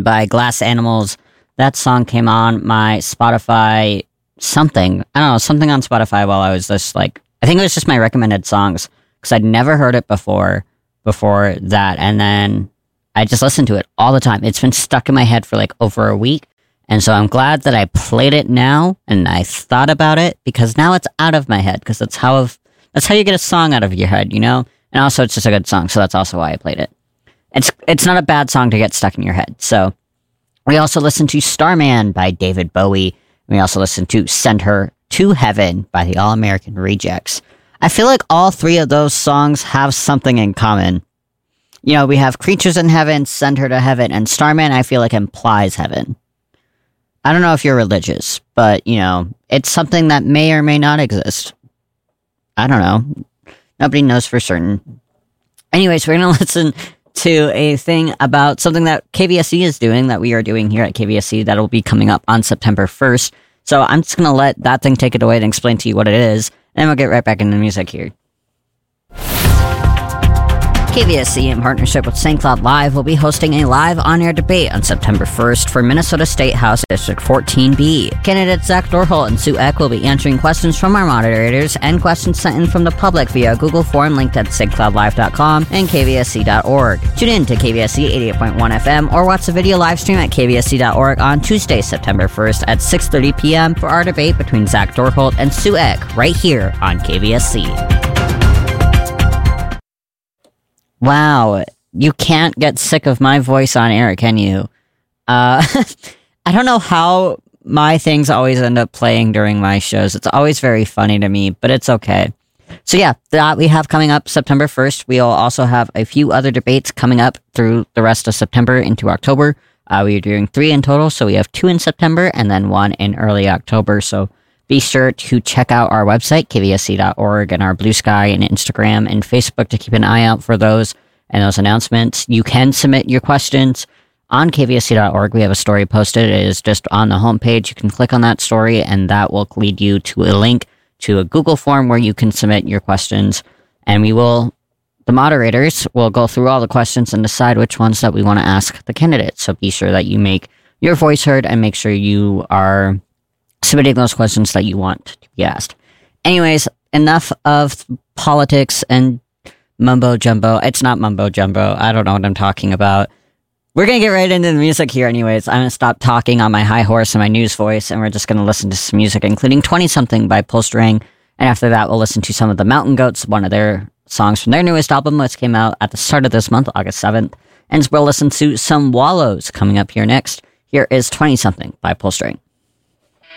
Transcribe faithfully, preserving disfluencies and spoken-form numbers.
by Glass Animals. That song came on my Spotify something. I don't know, something on Spotify while I was just like, I think it was just my recommended songs because I'd never heard it before, before that. And then I just listened to it all the time. It's been stuck in my head for like over a week. And so I'm glad that I played it now and I thought about it because now it's out of my head because that's how, that's how you get a song out of your head, you know? And also it's just a good song. So that's also why I played it. It's, it's not a bad song to get stuck in your head. So we also listened to Starman by David Bowie. We also listened to Send Her to Heaven by the All American Rejects. I feel like all three of those songs have something in common. You know, we have Creatures in Heaven, Send Her to Heaven, and Starman I feel like implies heaven. I don't know if you're religious, but, you know, it's something that may or may not exist. I don't know. Nobody knows for certain. Anyways, we're going to listen to a thing about something that K V S C is doing, that we are doing here at K V S C, that'll be coming up on September first. So I'm just going to let that thing take it away and explain to you what it is, and we'll get right back into the music here. K V S C, in partnership with Saint Cloud Live, will be hosting a live on-air debate on September first for Minnesota State House District fourteen B. Candidates Zach Dorholt and Sue Eck will be answering questions from our moderators and questions sent in from the public via Google form linked at saint cloud live dot com and k v s c dot org. Tune in to K V S C eighty-eight point one F M or watch the video live stream at k v s c dot org on Tuesday, September first at six thirty p.m. for our debate between Zach Dorholt and Sue Eck right here on K V S C. Wow, you can't get sick of my voice on air, can you? Uh, I don't know how my things always end up playing during my shows. It's always very funny to me, but it's okay. So yeah, that we have coming up September first. We'll also have a few other debates coming up through the rest of September into October. Uh, we're doing three in total, so we have two in September and then one in early October. So be sure to check out our website, k v s c dot org, and our Blue Sky and Instagram and Facebook to keep an eye out for those and those announcements. You can submit your questions on k v s c dot org. We have a story posted. It is just on the homepage. You can click on that story, and that will lead you to a link to a Google form where you can submit your questions. And we will, the moderators will go through all the questions and decide which ones that we want to ask the candidates. So be sure that you make your voice heard and make sure you are submitting those questions that you want to be asked. Anyways, enough of politics and mumbo jumbo. It's not mumbo jumbo. I don't know what I'm talking about. We're going to get right into the music here anyways. I'm going to stop talking on my high horse and my news voice, and we're just going to listen to some music, including twenty-something by Pullstring. And after that, we'll listen to some of the Mountain Goats, one of their songs from their newest album, which came out at the start of this month, August seventh. And we'll listen to some Wallows coming up here next. Here is twenty-something by Pullstring.